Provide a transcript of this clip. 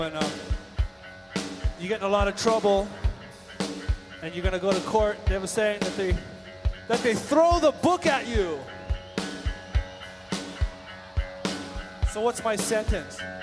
When you get in a lot of trouble and you're gonna go to court, they were saying that they throw the book at you. So what's my sentence?